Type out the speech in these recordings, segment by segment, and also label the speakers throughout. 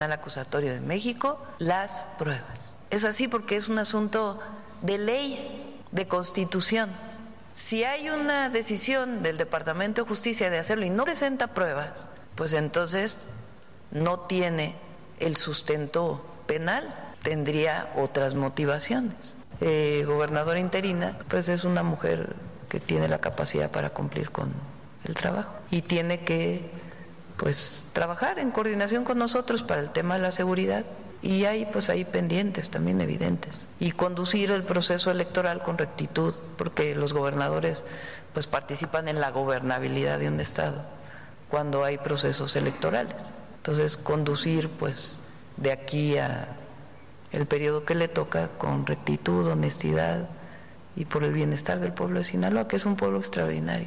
Speaker 1: Acusatorio de México las pruebas. Es así porque es un asunto de ley, de constitución. Si hay una decisión del Departamento de Justicia de hacerlo y no presenta pruebas, pues entonces no tiene el sustento penal, tendría otras motivaciones. Gobernadora interina, pues es una mujer que tiene la capacidad para cumplir con el trabajo y tiene que pues trabajar en coordinación con nosotros para el tema de la seguridad, y hay pues ahí pendientes también evidentes, y conducir el proceso electoral con rectitud, porque los gobernadores pues participan en la gobernabilidad de un estado cuando hay procesos electorales. Entonces conducir pues de aquí a el periodo que le toca con rectitud, honestidad y por el bienestar del pueblo de Sinaloa, que es un pueblo extraordinario.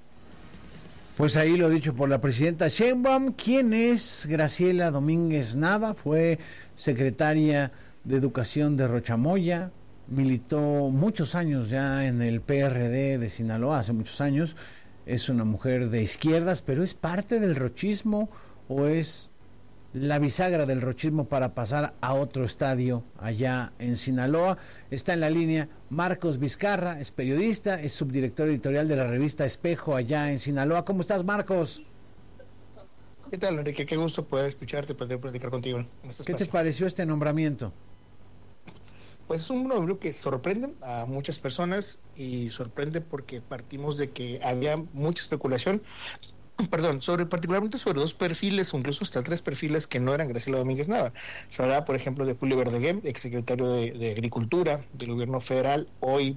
Speaker 2: Pues ahí lo dicho por la presidenta Sheinbaum. ¿Quién es Graciela Domínguez Nava? Fue secretaria de Educación de Rochamoya, militó muchos años ya en el PRD de Sinaloa, hace muchos años. Es una mujer de izquierdas, pero ¿es parte del rochismo o es la bisagra del rochismo para pasar a otro estadio allá en Sinaloa? Está en la línea Marcos Vizcarra, es periodista, es subdirector editorial de la revista Espejo allá en Sinaloa. ¿Cómo estás, Marcos?
Speaker 3: ¿Qué tal, Enrique? Qué gusto poder escucharte, poder platicar contigo en este
Speaker 2: ¿Qué
Speaker 3: espacio.
Speaker 2: te pareció este nombramiento?
Speaker 3: Pues es un nombre que sorprende a muchas personas y sorprende porque partimos de que había mucha especulación particularmente sobre dos perfiles, o incluso hasta tres perfiles que no eran Graciela Domínguez Nava. Se hablaba, por ejemplo, de Julio Verdaguer, exsecretario de Agricultura del gobierno federal, hoy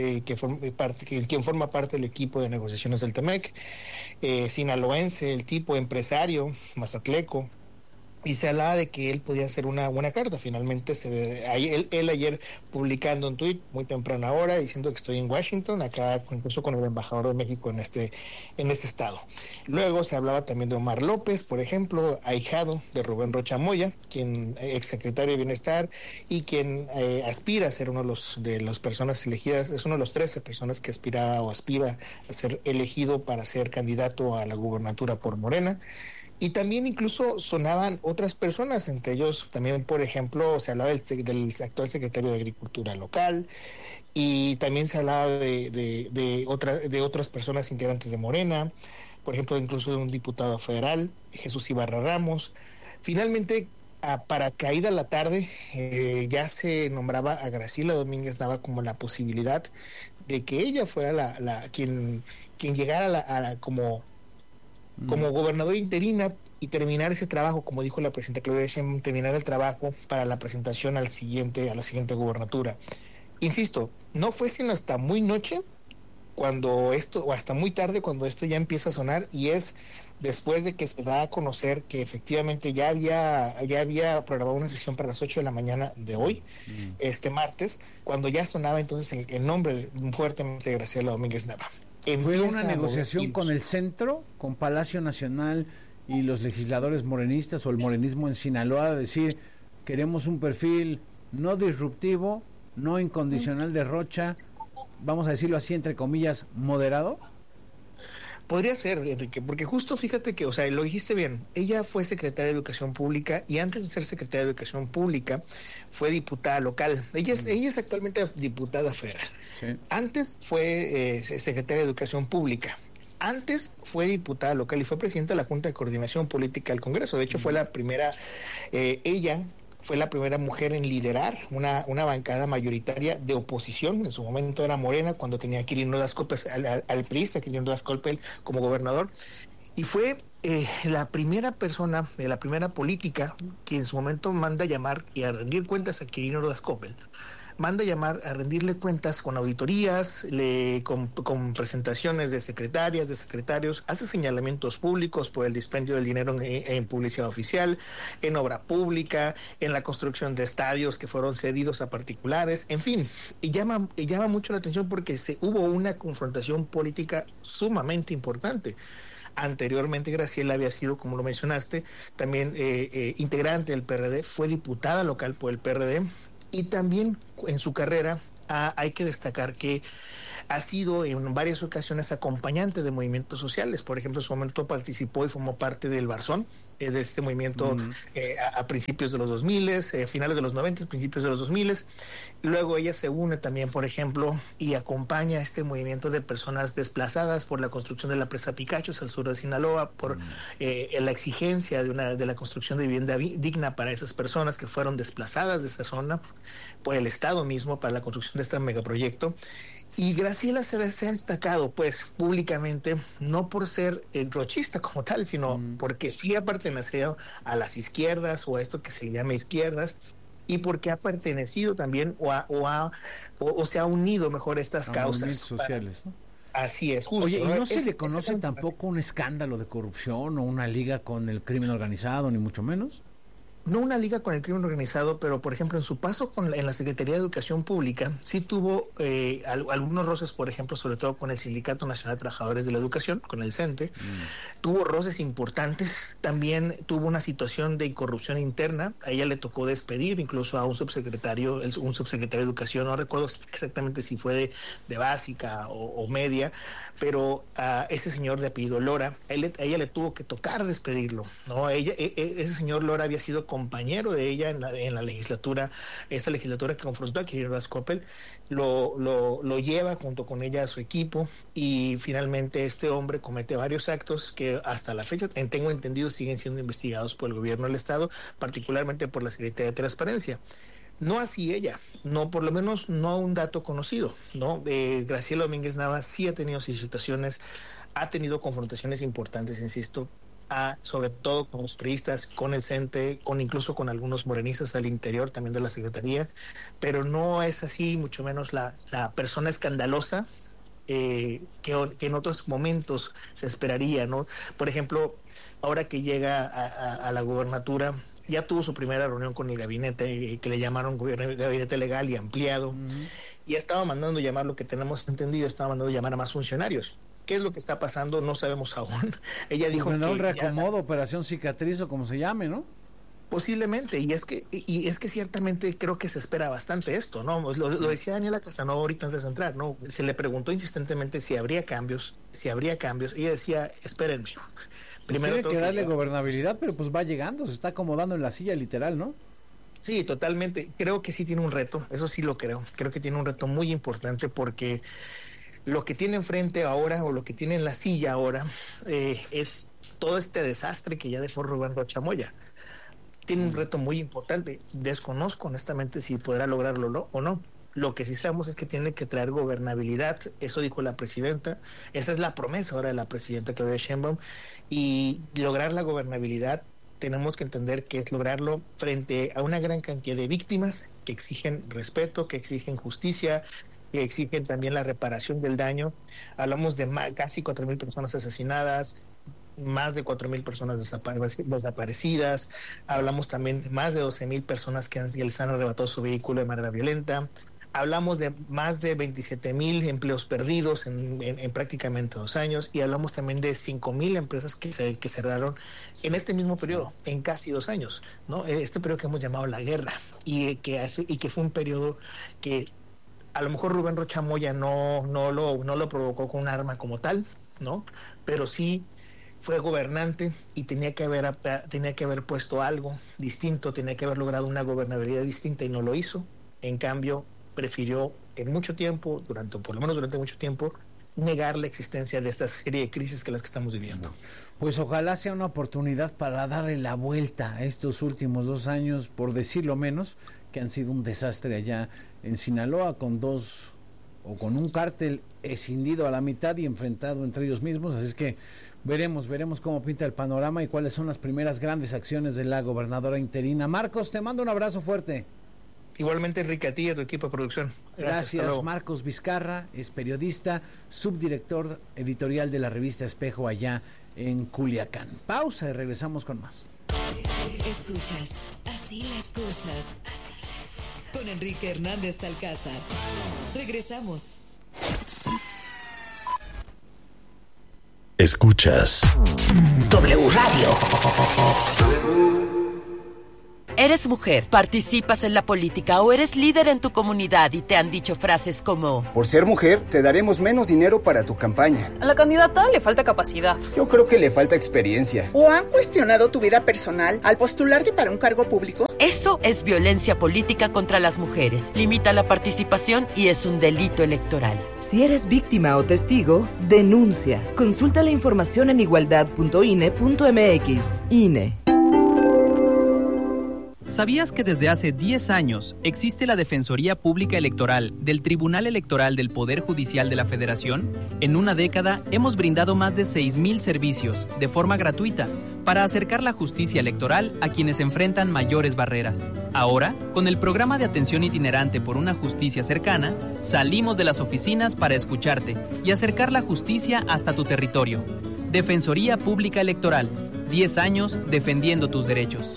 Speaker 3: quien forma parte del equipo de negociaciones del TEMEC, sinaloense, el tipo empresario, mazatleco. Y se hablaba de que él podía hacer una buena carta. Finalmente, él ayer publicando un tuit muy temprana hora diciendo que estoy en Washington, acá incluso con el embajador de México en este estado. Luego se hablaba también de Omar López, por ejemplo, ahijado de Rubén Rocha Moya, quien exsecretario de Bienestar y quien aspira a ser uno de las personas elegidas, es uno de los 13 personas que aspira a ser elegido para ser candidato a la gubernatura por Morena. Y también incluso sonaban otras personas, entre ellos también, por ejemplo, se hablaba del actual secretario de Agricultura local, y también se hablaba de otras personas integrantes de Morena, por ejemplo, incluso de un diputado federal, Jesús Ibarra Ramos. Finalmente, para caída la tarde, ya se nombraba a Graciela Domínguez Nava como la posibilidad de que ella fuera quien llegara como gobernadora interina y terminar ese trabajo, como dijo la presidenta Claudia Sheinbaum, terminar el trabajo para la presentación a la siguiente gubernatura. Insisto, no fue sino hasta muy noche o hasta muy tarde cuando esto ya empieza a sonar, y es después de que se da a conocer que efectivamente ya había programado una sesión para las 8 de la mañana de hoy, este martes, cuando ya sonaba entonces el nombre fuertemente de Graciela Domínguez Nava.
Speaker 2: ¿Fue una negociación con el centro, con Palacio Nacional y los legisladores morenistas o el morenismo en Sinaloa, de decir, queremos un perfil no disruptivo, no incondicional de Rocha, vamos a decirlo así, entre comillas, moderado?
Speaker 3: Podría ser, Enrique, porque justo fíjate que, lo dijiste bien, ella fue secretaria de Educación Pública y antes de ser secretaria de Educación Pública fue diputada local. Ella es actualmente diputada federal. Sí. Antes fue secretaria de Educación Pública. Antes fue diputada local y fue presidenta de la Junta de Coordinación Política del Congreso. De hecho, fue la primera, ella fue la primera mujer en liderar una bancada mayoritaria de oposición. En su momento era Morena, cuando tenía a Quirino Ordaz Coppel, al priista Quirino Ordaz Coppel como gobernador. Y fue la primera persona, la primera política que en su momento manda llamar y a rendir cuentas a Quirino Ordaz Coppel. Manda llamar a rendirle cuentas con auditorías, con presentaciones de secretarias, de secretarios, hace señalamientos públicos por el dispendio del dinero en publicidad oficial, en obra pública, en la construcción de estadios que fueron cedidos a particulares, en fin, y llama mucho la atención porque hubo una confrontación política sumamente importante. Anteriormente Graciela había sido, como lo mencionaste, también integrante del PRD, fue diputada local por el PRD, y también en su carrera hay que destacar que ha sido en varias ocasiones acompañante de movimientos sociales. Por ejemplo, en su momento participó y formó parte del Barzón, de este movimiento a principios de los 2000, finales de los 90, principios de los 2000. Luego ella se une también, por ejemplo, y acompaña este movimiento de personas desplazadas por la construcción de la presa Picachos al sur de Sinaloa, por la exigencia de la construcción de vivienda digna para esas personas que fueron desplazadas de esa zona por el Estado mismo para la construcción de este megaproyecto. Y Graciela se ha destacado, pues, públicamente, no por ser rochista como tal, sino porque sí ha pertenecido a las izquierdas o a esto que se le llama izquierdas, y porque ha pertenecido también o se ha unido mejor a estas causas
Speaker 2: sociales, ¿no?
Speaker 3: Así es, justo.
Speaker 2: Oye, ¿y no se le conoce tampoco un escándalo de corrupción o una liga con el crimen organizado, ni mucho menos?
Speaker 3: No una liga con el crimen organizado, pero por ejemplo en su paso en la Secretaría de Educación Pública sí tuvo algunos roces, por ejemplo, sobre todo con el Sindicato Nacional de Trabajadores de la Educación, con el CENTE. Tuvo roces importantes, también tuvo una situación de corrupción interna. A ella le tocó despedir incluso a un subsecretario de Educación, no recuerdo exactamente si fue de básica o media, pero a ese señor de apellido Lora, a ella le tuvo que tocar despedirlo, ¿no? Ese señor Lora había sido compañero de ella en la legislatura, esta legislatura que confrontó a Quirino Coppel, lo lleva junto con ella a su equipo, y finalmente este hombre comete varios actos que hasta la fecha, tengo entendido, siguen siendo investigados por el gobierno del Estado, particularmente por la Secretaría de Transparencia. No así ella, no, por lo menos no un dato conocido, ¿no? Graciela Domínguez Nava sí ha tenido situaciones, ha tenido confrontaciones importantes, insisto, sobre todo con los priistas, con el CENTE, incluso con algunos morenistas al interior también de la Secretaría, pero no es así, mucho menos la persona escandalosa que en otros momentos se esperaría, ¿no? Por ejemplo, ahora que llega a la gubernatura, ya tuvo su primera reunión con el gabinete, que le llamaron gabinete legal y ampliado, y estaba mandando llamar, lo que tenemos entendido, estaba mandando llamar a más funcionarios. ¿Qué es lo que está pasando? No sabemos aún. Ella dijo que
Speaker 2: un reacomodo, operación cicatriz o como se llame, ¿no?
Speaker 3: Posiblemente, y es que ciertamente creo que se espera bastante esto, ¿no? Lo decía Daniela Casanova ahorita antes de entrar, ¿no? Se le preguntó insistentemente si habría cambios, y ella decía, espérenme.
Speaker 2: Primero tiene que darle gobernabilidad, pero pues va llegando, se está acomodando en la silla literal, ¿no?
Speaker 3: Sí, totalmente. Creo que sí tiene un reto, eso sí lo creo. Creo que tiene un reto muy importante porque lo que tiene enfrente ahora, o lo que tiene en la silla ahora, es todo este desastre que ya dejó Rubén Rocha Moya. Tiene un reto muy importante. Desconozco honestamente si podrá lograrlo o no. Lo que sí sabemos es que tiene que traer gobernabilidad, eso dijo la presidenta, esa es la promesa ahora de la presidenta Claudia Sheinbaum, y lograr la gobernabilidad tenemos que entender que es lograrlo frente a una gran cantidad de víctimas que exigen respeto, que exigen justicia, que exigen también la reparación del daño. Hablamos de casi 4,000 personas asesinadas, más de 4,000 personas desaparecidas. Hablamos también de más de 12,000 personas que les han arrebatado su vehículo de manera violenta. Hablamos de más de 27,000 empleos perdidos en prácticamente 2 años, y hablamos también de 5,000 empresas que cerraron en este mismo periodo, en casi 2 años, ¿no? Este periodo que hemos llamado la guerra, y que fue un periodo que a lo mejor Rubén Rocha Moya no lo provocó con un arma como tal, ¿no? Pero sí fue gobernante y tenía que haber puesto algo distinto, tenía que haber logrado una gobernabilidad distinta, y no lo hizo. En cambio, prefirió por lo menos durante mucho tiempo, negar la existencia de esta serie de crisis que las que estamos viviendo.
Speaker 2: Pues ojalá sea una oportunidad para darle la vuelta a estos últimos 2 años, por decirlo menos, que han sido un desastre allá en Sinaloa, con un cártel escindido a la mitad y enfrentado entre ellos mismos. Así es que veremos cómo pinta el panorama y cuáles son las primeras grandes acciones de la gobernadora interina. Marcos, te mando un abrazo fuerte.
Speaker 3: Igualmente, Enrique, a ti y a tu equipo de producción.
Speaker 2: Gracias. Marcos Vizcarra es periodista, subdirector editorial de la revista Espejo allá en Culiacán. Pausa y regresamos con más.
Speaker 4: Escuchas Así las cosas con Enrique Hernández Alcázar. Regresamos.
Speaker 5: Escuchas W Radio. Eres mujer, participas en la política o eres líder en tu comunidad y te han dicho frases como:
Speaker 6: por ser mujer, te daremos menos dinero para tu campaña.
Speaker 7: A la candidata le falta capacidad.
Speaker 6: Yo creo que le falta experiencia.
Speaker 8: ¿O han cuestionado tu vida personal al postularte para un cargo público?
Speaker 5: Eso es violencia política contra las mujeres. Limita la participación y es un delito electoral.
Speaker 9: Si eres víctima o testigo, denuncia. Consulta la información en igualdad.ine.mx. INE.
Speaker 10: ¿Sabías que desde hace 10 años existe la Defensoría Pública Electoral del Tribunal Electoral del Poder Judicial de la Federación? En una década hemos brindado más de 6,000 servicios de forma gratuita para acercar la justicia electoral a quienes enfrentan mayores barreras. Ahora, con el programa de atención itinerante por una justicia cercana, salimos de las oficinas para escucharte y acercar la justicia hasta tu territorio. Defensoría Pública Electoral, 10 años defendiendo tus derechos.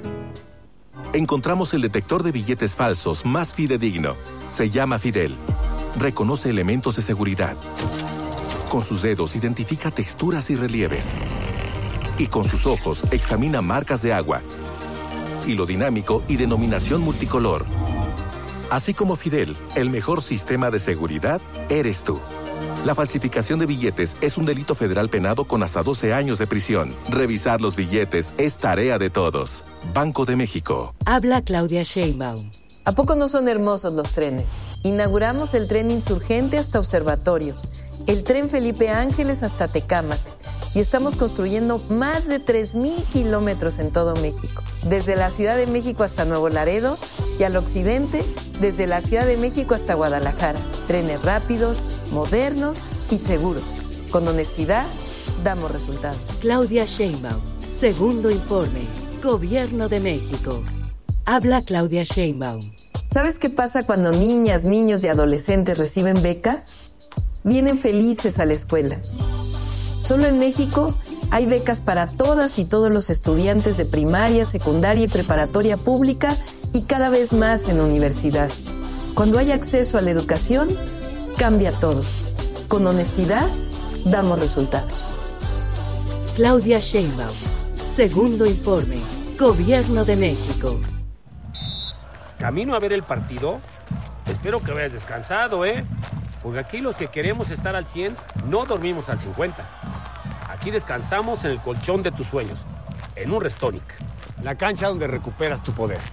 Speaker 11: Encontramos el detector de billetes falsos más fidedigno. Se llama Fidel. Reconoce elementos de seguridad. Con sus dedos identifica texturas y relieves. Y con sus ojos examina marcas de agua, hilo dinámico y denominación multicolor. Así como Fidel, el mejor sistema de seguridad eres tú. La falsificación de billetes es un delito federal penado con hasta 12 años de prisión. Revisar los billetes es tarea de todos. Banco de México.
Speaker 12: Habla Claudia Sheinbaum.
Speaker 1: ¿A poco no son hermosos los trenes? Inauguramos el tren Insurgente hasta Observatorio, el tren Felipe Ángeles hasta Tecámac, y estamos construyendo más de 3,000 kilómetros en todo México. Desde la Ciudad de México hasta Nuevo Laredo y al occidente, desde la Ciudad de México hasta Guadalajara. Trenes rápidos, modernos y seguros. Con honestidad, damos resultados.
Speaker 12: Claudia Sheinbaum. Segundo informe. Gobierno de México. Habla Claudia Sheinbaum.
Speaker 1: ¿Sabes qué pasa cuando niñas, niños y adolescentes reciben becas? Vienen felices a la escuela. Solo en México hay becas para todas y todos los estudiantes de primaria, secundaria y preparatoria pública y cada vez más en universidad. Cuando hay acceso a la educación, cambia todo. Con honestidad, damos resultados.
Speaker 12: Claudia Sheinbaum. Segundo informe. Gobierno de México.
Speaker 13: Camino a ver el partido. Espero que hayas descansado, porque aquí los que queremos estar al 100 no dormimos al 50. Aquí descansamos en el colchón de tus sueños, en un Restonic.
Speaker 14: La cancha donde recuperas tu poder.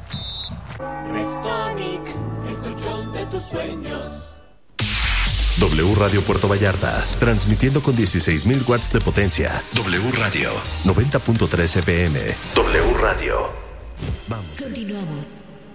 Speaker 15: Restonic, el colchón de tus sueños.
Speaker 11: W Radio Puerto Vallarta, transmitiendo con 16,000 watts de potencia. W Radio, 90.3 FM. W Radio.
Speaker 4: Vamos. Continuamos.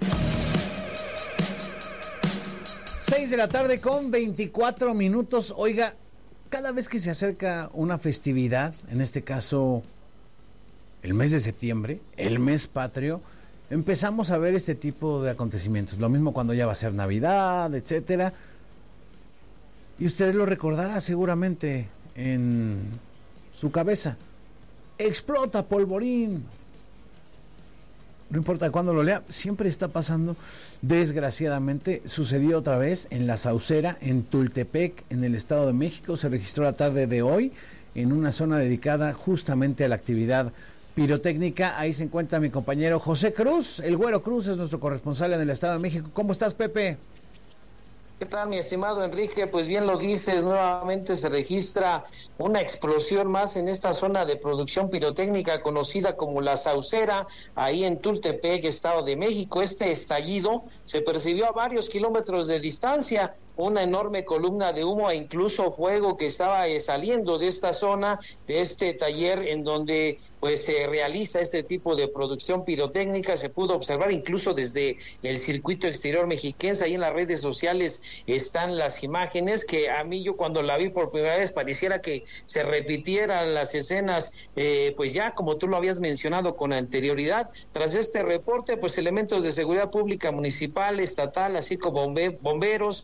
Speaker 2: 6 de la tarde con 24 minutos. Oiga, cada vez que se acerca una festividad, en este caso el mes de septiembre, el mes patrio, empezamos a ver este tipo de acontecimientos. Lo mismo cuando ya va a ser Navidad, etcétera. Y usted lo recordará seguramente en su cabeza. Explota polvorín. No importa cuándo lo lea, siempre está pasando. Desgraciadamente, sucedió otra vez en La Saucera, en Tultepec, en el Estado de México. Se registró la tarde de hoy en una zona dedicada justamente a la actividad pirotécnica. Ahí se encuentra mi compañero José Cruz. El Güero Cruz es nuestro corresponsal en el Estado de México. ¿Cómo estás, Pepe?
Speaker 16: ¿Qué tal, mi estimado Enrique? Pues bien lo dices, nuevamente se registra una explosión más en esta zona de producción pirotécnica conocida como La Saucera, ahí en Tultepec, Estado de México. Este estallido se percibió a varios kilómetros de distancia, una enorme columna de humo e incluso fuego que estaba saliendo de esta zona, de este taller en donde pues se realiza este tipo de producción pirotécnica. Se pudo observar incluso desde el circuito exterior mexiquense. Ahí en las redes sociales están las imágenes que a mí, yo cuando la vi por primera vez, pareciera que se repitieran las escenas, pues ya como tú lo habías mencionado con anterioridad. Tras este reporte, pues elementos de seguridad pública municipal, estatal, así como bomberos, elementos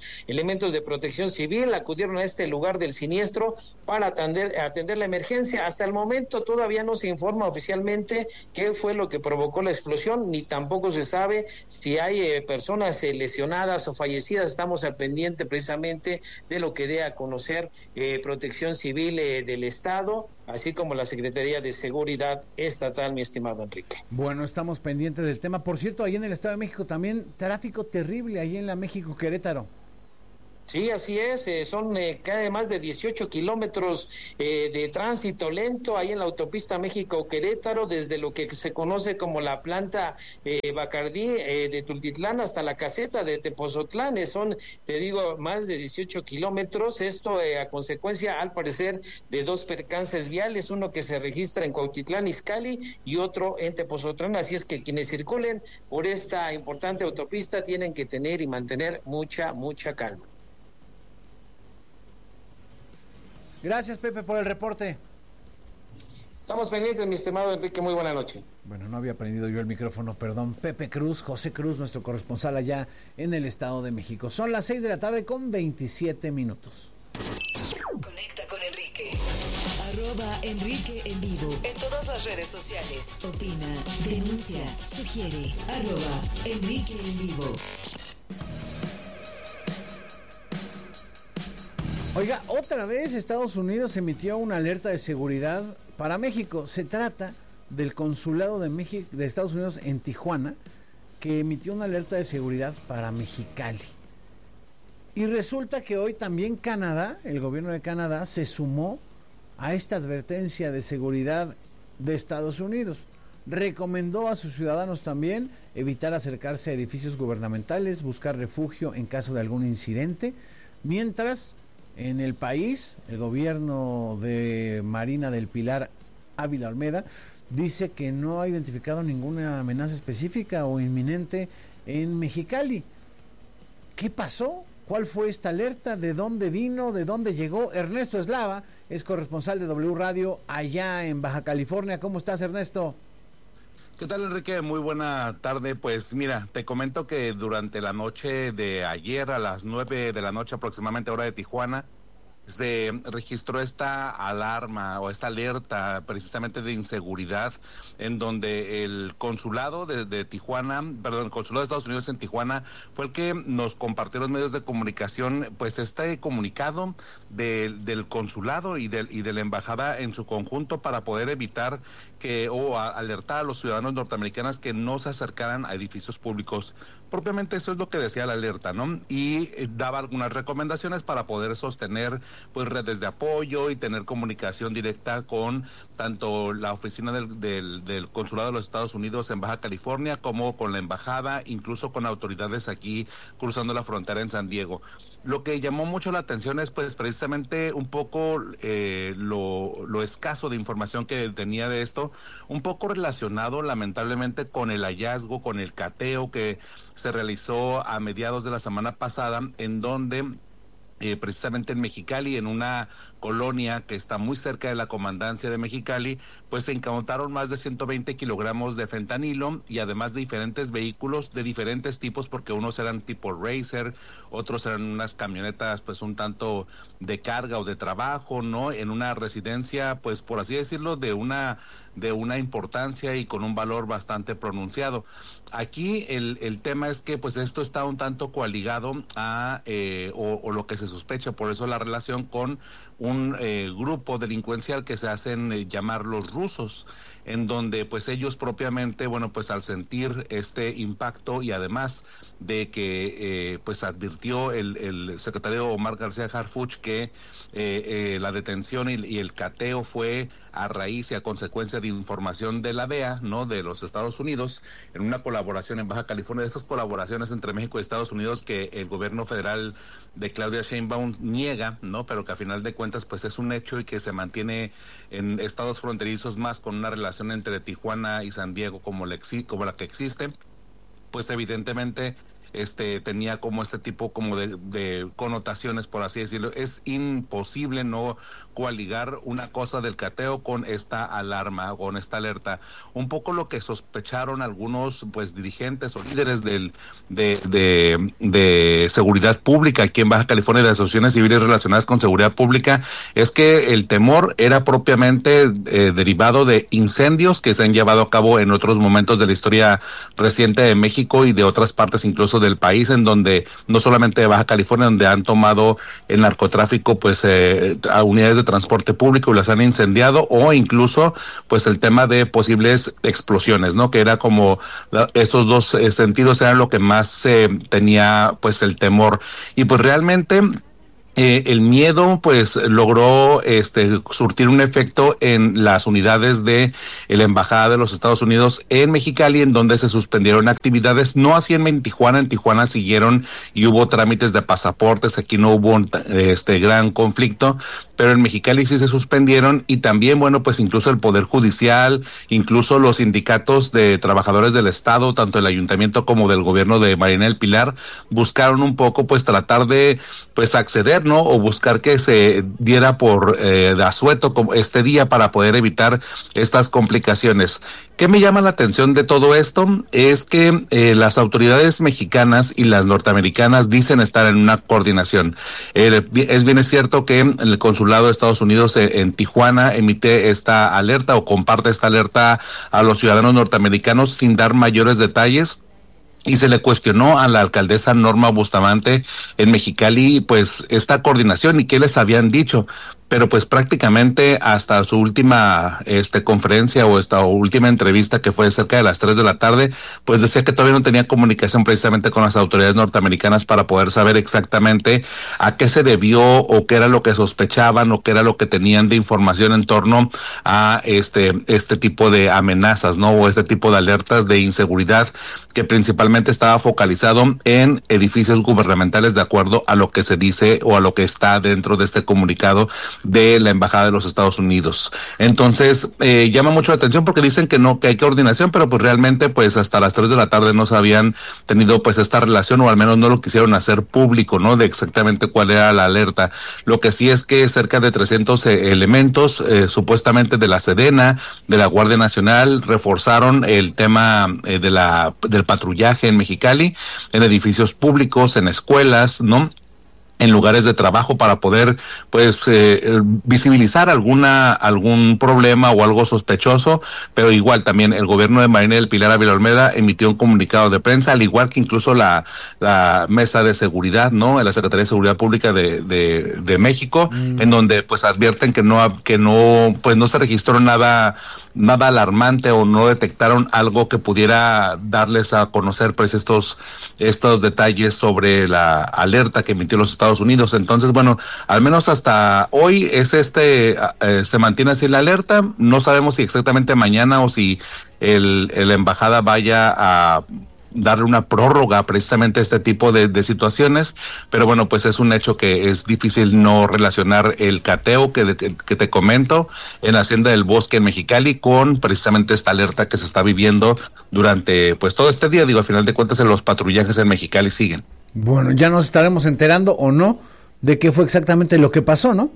Speaker 16: elementos de Protección Civil acudieron a este lugar del siniestro para atender la emergencia. Hasta el momento todavía no se informa oficialmente qué fue lo que provocó la explosión, ni tampoco se sabe si hay personas lesionadas o fallecidas. Estamos al pendiente precisamente de lo que dé a conocer Protección Civil del Estado, así como la Secretaría de Seguridad Estatal, mi estimado Enrique.
Speaker 2: Bueno, estamos pendientes del tema. Por cierto, ahí en el Estado de México también tráfico terrible, ahí en la México-Querétaro.
Speaker 16: Sí, así es, son más de 18 kilómetros de tránsito lento ahí en la autopista México-Querétaro, desde lo que se conoce como la planta Bacardí de Tultitlán hasta la caseta de Tepozotlán. Son, te digo, más de 18 kilómetros, esto a consecuencia, al parecer, de dos percances viales, uno que se registra en Cuautitlán, Izcalli, y otro en Tepozotlán. Así es que quienes circulen por esta importante autopista tienen que tener y mantener mucha calma.
Speaker 2: Gracias, Pepe, por el reporte.
Speaker 16: Estamos pendientes, mi estimado Enrique, muy buena noche.
Speaker 2: Bueno, no había prendido yo el micrófono, perdón. Pepe Cruz, José Cruz, nuestro corresponsal allá en el Estado de México. Son las 6:27 p.m.
Speaker 4: Conecta con Enrique. @Enrique en vivo. En todas las redes sociales. Opina, denuncia, sugiere. @Enrique en vivo.
Speaker 2: Oiga, otra vez Estados Unidos emitió una alerta de seguridad para México. Se trata del consulado de Estados Unidos en Tijuana, que emitió una alerta de seguridad para Mexicali. Y resulta que hoy también Canadá, el gobierno de Canadá, se sumó a esta advertencia de seguridad de Estados Unidos. Recomendó a sus ciudadanos también evitar acercarse a edificios gubernamentales, buscar refugio en caso de algún incidente, mientras en el país, el gobierno de Marina del Pilar Ávila Olmeda dice que no ha identificado ninguna amenaza específica o inminente en Mexicali. ¿Qué pasó? ¿Cuál fue esta alerta? ¿De dónde vino? ¿De dónde llegó? Ernesto Eslava es corresponsal de W Radio allá en Baja California. ¿Cómo estás, Ernesto?
Speaker 17: ¿Qué tal, Enrique? Muy buena tarde. Pues mira, te comento que durante la noche de ayer a las 9 de la noche aproximadamente, hora de Tijuana, se registró esta alarma o esta alerta precisamente de inseguridad, en donde el consulado de Tijuana, el consulado de Estados Unidos en Tijuana fue el que nos compartió los medios de comunicación, pues este comunicado del consulado y de la embajada en su conjunto para poder evitar alertar a los ciudadanos norteamericanos que no se acercaran a edificios públicos. Propiamente eso es lo que decía la alerta, ¿no? Y daba algunas recomendaciones para poder sostener pues redes de apoyo y tener comunicación directa con tanto la oficina del consulado de los Estados Unidos en Baja California como con la embajada, incluso con autoridades aquí cruzando la frontera en San Diego. Lo que llamó mucho la atención es pues precisamente un poco lo escaso de información que tenía de esto, un poco relacionado lamentablemente con el hallazgo, con el cateo que se realizó a mediados de la semana pasada, en donde precisamente en Mexicali, en una colonia que está muy cerca de la comandancia de Mexicali, pues se incautaron más de 120 kilogramos de fentanilo y además de diferentes vehículos de diferentes tipos, porque unos eran tipo Racer, otros eran unas camionetas pues un tanto de carga o de trabajo, ¿no? En una residencia, pues por así decirlo, de una importancia y con un valor bastante pronunciado. Aquí el tema es que pues esto está un tanto coaligado a o lo que se sospecha, por eso la relación con un grupo delincuencial que se hacen llamar los rusos, en donde pues ellos propiamente, bueno, pues al sentir este impacto y además de que pues advirtió el secretario Omar García Harfuch que la detención y el cateo fue a raíz y a consecuencia de información de la DEA, ¿no?, de los Estados Unidos, en una colaboración en Baja California, de esas colaboraciones entre México y Estados Unidos que el gobierno federal de Claudia Sheinbaum niega, ¿no?, pero que a final de cuentas pues es un hecho y que se mantiene en estados fronterizos, más con una relación entre Tijuana y San Diego como la que existe. Pues evidentemente tenía como este tipo como de connotaciones, por así decirlo. Es imposible no coaligar una cosa del cateo con esta alarma, con esta alerta. Un poco lo que sospecharon algunos pues dirigentes o líderes de seguridad pública aquí en Baja California, de asociaciones civiles relacionadas con seguridad pública, es que el temor era propiamente derivado de incendios que se han llevado a cabo en otros momentos de la historia reciente de México y de otras partes incluso del país, en donde no solamente de Baja California, donde han tomado el narcotráfico pues a unidades de transporte público y las han incendiado, o incluso pues el tema de posibles explosiones, ¿no? Que era como estos dos sentidos eran lo que más tenía pues el temor. Y pues realmente el miedo pues logró surtir un efecto en las unidades de la Embajada de los Estados Unidos en Mexicali, en donde se suspendieron actividades, no así en Tijuana siguieron y hubo trámites de pasaportes, aquí no hubo gran conflicto, pero en Mexicali sí se suspendieron. Y también, bueno, pues incluso el Poder Judicial, incluso los sindicatos de trabajadores del Estado, tanto el Ayuntamiento como del gobierno de Marina del Pilar, buscaron un poco pues tratar de pues acceder, ¿no? O buscar que se diera por de asueto este día para poder evitar estas complicaciones. ¿Qué me llama la atención de todo esto? Es que las autoridades mexicanas y las norteamericanas dicen estar en una coordinación. Es cierto que el consulado de Estados Unidos en Tijuana emite esta alerta o comparte esta alerta a los ciudadanos norteamericanos sin dar mayores detalles. Y se le cuestionó a la alcaldesa Norma Bustamante en Mexicali pues esta coordinación y qué les habían dicho, pero pues prácticamente hasta su última conferencia o esta última entrevista, que fue cerca de las 3 de la tarde, pues decía que todavía no tenía comunicación precisamente con las autoridades norteamericanas para poder saber exactamente a qué se debió o qué era lo que sospechaban o qué era lo que tenían de información en torno a este tipo de amenazas, ¿no? O este tipo de alertas de inseguridad que principalmente estaba focalizado en edificios gubernamentales, de acuerdo a lo que se dice o a lo que está dentro de este comunicado de la Embajada de los Estados Unidos. Entonces, llama mucho la atención porque dicen que no, que hay coordinación, pero pues realmente pues hasta las 3 de la tarde no se habían tenido pues esta relación, o al menos no lo quisieron hacer público, ¿no? De exactamente cuál era la alerta. Lo que sí es que cerca de 300 elementos, supuestamente de la Sedena, de la Guardia Nacional, reforzaron el tema del patrullaje en Mexicali, en edificios públicos, en escuelas, ¿no? En lugares de trabajo, para poder pues visibilizar algún problema o algo sospechoso. Pero igual también el gobierno de Marina del Pilar Ávila Olmeda emitió un comunicado de prensa, al igual que incluso la mesa de seguridad, ¿no? En la Secretaría de Seguridad Pública de México, en donde pues advierten que no se registró nada alarmante o no detectaron algo que pudiera darles a conocer pues estos detalles sobre la alerta que emitió los Estados Unidos. Entonces, bueno, al menos hasta hoy se mantiene así la alerta. No sabemos si exactamente mañana o si la embajada vaya a darle una prórroga precisamente a este tipo de situaciones, pero bueno, pues es un hecho que es difícil no relacionar el cateo que te comento en la Hacienda del Bosque en Mexicali con precisamente esta alerta que se está viviendo durante pues todo este día. Digo, al final de cuentas los patrullajes en Mexicali siguen.
Speaker 2: Bueno, ya nos estaremos enterando o no de qué fue exactamente lo que pasó, ¿no?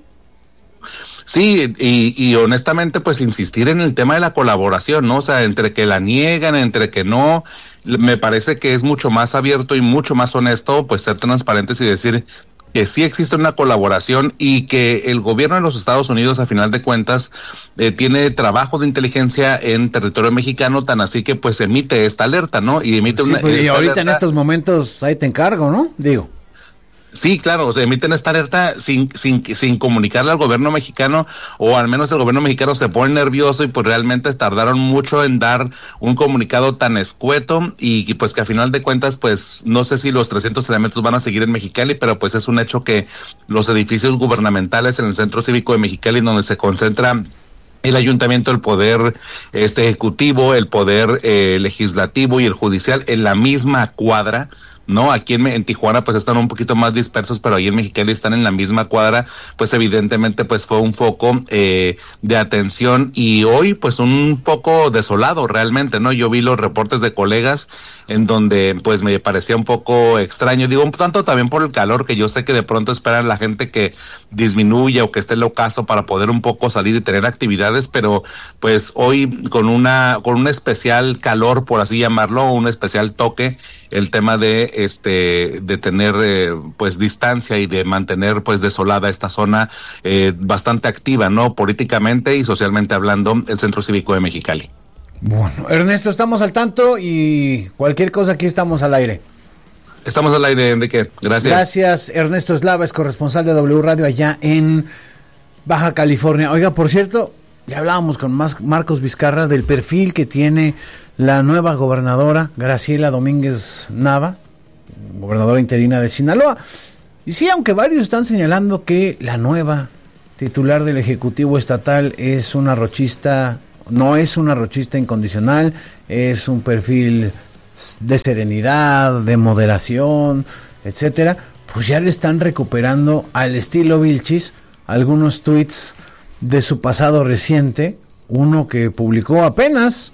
Speaker 17: Sí, y honestamente pues insistir en el tema de la colaboración, ¿no? O sea, entre que la niegan, entre que no, me parece que es mucho más abierto y mucho más honesto pues ser transparentes y decir que sí existe una colaboración y que el gobierno de los Estados Unidos, a final de cuentas, tiene trabajo de inteligencia en territorio mexicano, tan así que pues emite esta alerta, ¿no? Y emite
Speaker 2: sí, y ahorita en estos momentos ahí te encargo, ¿no? Digo.
Speaker 17: Sí, claro, o sea, emiten esta alerta sin comunicarle al gobierno mexicano, o al menos el gobierno mexicano se pone nervioso y pues realmente tardaron mucho en dar un comunicado tan escueto y pues que a final de cuentas pues no sé si los 300 elementos van a seguir en Mexicali, pero pues es un hecho que los edificios gubernamentales en el Centro Cívico de Mexicali, donde se concentra el ayuntamiento, el poder ejecutivo, el poder legislativo y el judicial en la misma cuadra, ¿no? Aquí en Tijuana pues están un poquito más dispersos, pero ahí en Mexicali están en la misma cuadra, pues evidentemente pues fue un foco de atención, y hoy pues un poco desolado realmente, ¿no? Yo vi los reportes de colegas en donde pues me parecía un poco extraño, digo, un tanto también por el calor, que yo sé que de pronto esperan la gente que disminuya o que esté el ocaso para poder un poco salir y tener actividades, pero pues hoy con un especial calor, por así llamarlo, un especial toque, el tema de tener pues distancia y de mantener pues desolada esta zona bastante activa, ¿no? Políticamente y socialmente hablando, el Centro Cívico de Mexicali.
Speaker 2: Bueno, Ernesto, estamos al tanto y cualquier cosa aquí estamos al aire.
Speaker 17: Estamos al aire, Enrique. Gracias.
Speaker 2: Gracias, Ernesto Eslava, es corresponsal de W Radio allá en Baja California. Oiga, por cierto, ya hablábamos con Marcos Vizcarra del perfil que tiene la nueva gobernadora Graciela Domínguez Nava, gobernadora interina de Sinaloa. Y sí, aunque varios están señalando que la nueva titular del Ejecutivo Estatal es una rochista, no es una rochista incondicional, es un perfil de serenidad, de moderación, etcétera, pues ya le están recuperando al estilo Vilchis algunos tweets de su pasado reciente, uno que publicó apenas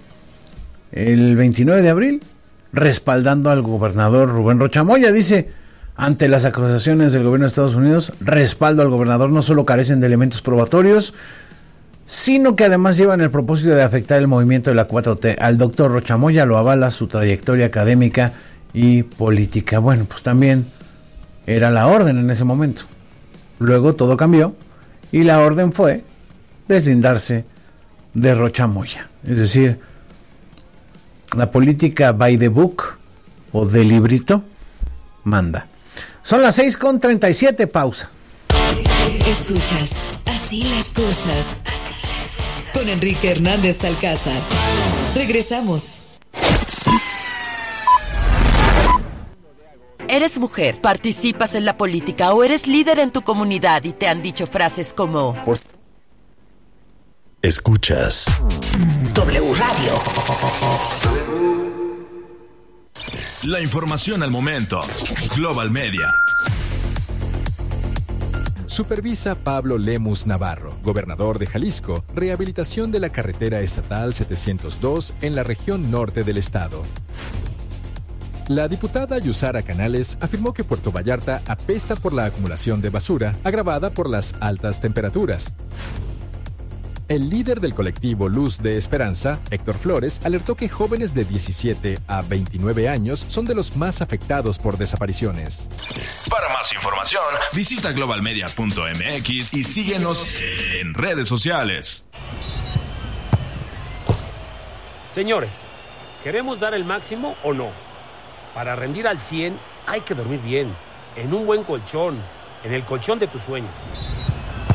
Speaker 2: el 29 de abril, respaldando al gobernador Rubén Rocha Moya. Dice: ante las acusaciones del gobierno de Estados Unidos, respaldo al gobernador, no solo carecen de elementos probatorios, sino que además llevan el propósito de afectar el movimiento de la 4T. Al doctor Rocha Moya lo avala su trayectoria académica y política. Bueno, pues también era la orden en ese momento. Luego todo cambió y la orden fue deslindarse de Rocha Moya. Es decir, la política by the book o de librito manda. Son las 6:37, pausa.
Speaker 4: Escuchas Así las cosas con Enrique Hernández Alcázar. Regresamos.
Speaker 5: ¿Eres mujer, participas en la política o eres líder en tu comunidad y te han dicho frases como...
Speaker 18: Escuchas
Speaker 4: W Radio.
Speaker 18: La información al momento. Global Media.
Speaker 19: Supervisa Pablo Lemus Navarro, gobernador de Jalisco, rehabilitación de la carretera estatal 702 en la región norte del estado. La diputada Yusara Canales afirmó que Puerto Vallarta apesta por la acumulación de basura, agravada por las altas temperaturas. El líder del colectivo Luz de Esperanza, Héctor Flores, alertó que jóvenes de 17 a 29 años son de los más afectados por desapariciones.
Speaker 18: Para más información, visita globalmedia.mx y síguenos en redes sociales.
Speaker 13: Señores, ¿queremos dar el máximo o no? Para rendir al 100 hay que dormir bien, en un buen colchón, en el colchón de tus sueños.